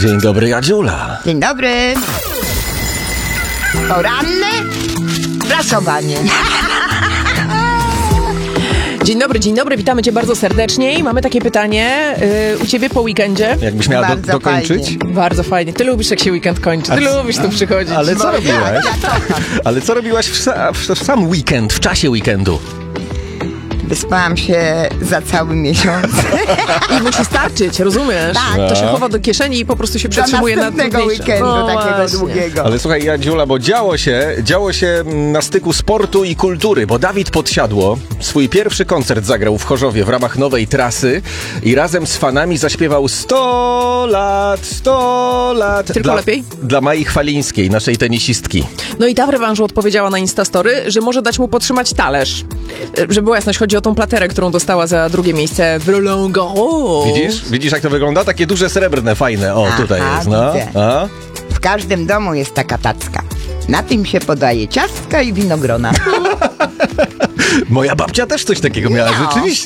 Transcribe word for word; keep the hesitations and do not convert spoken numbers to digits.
Dzień dobry, Jadziula. Dzień dobry. Poranne prasowanie. Dzień dobry, dzień dobry, witamy Cię bardzo serdecznie i mamy takie pytanie yy, u Ciebie po weekendzie. Jakbyś miała do, Bardzo dokończyć? fajnie. Bardzo fajnie. Ty lubisz, jak się weekend kończy. Ty A- lubisz tu przychodzić. Ale co Bo robiłaś? ja, ja kocham. Ale co robiłaś w, sa, w sam weekend, w czasie weekendu? Wyspałam się za cały miesiąc. I musi starczyć, rozumiesz? Tak. To się chowa do kieszeni i po prostu się Do przetrzymuje na następnego trudniejsze. weekendu, No takiego właśnie. długiego. Ale słuchaj, Jadziula, bo działo się, działo się na styku sportu i kultury, bo Dawid Podsiadło swój pierwszy koncert zagrał w Chorzowie w ramach nowej trasy i razem z fanami zaśpiewał sto lat, sto lat. Tylko dla, lepiej? Dla Mai Chwalińskiej, naszej tenisistki. No i ta w rewanżu odpowiedziała na Instastory, że może dać mu podtrzymać talerz. Żeby była jasność, chodzi o tą platerę, którą dostała za drugie miejsce w Roland Garros. Widzisz? Widzisz, jak to wygląda? Takie duże, srebrne, fajne. O, Aha, tutaj jest, no. widzę. A? W każdym domu jest taka tacka. Na tym się podaje ciastka i winogrona. Moja babcia też coś takiego miała, No. rzeczywiście.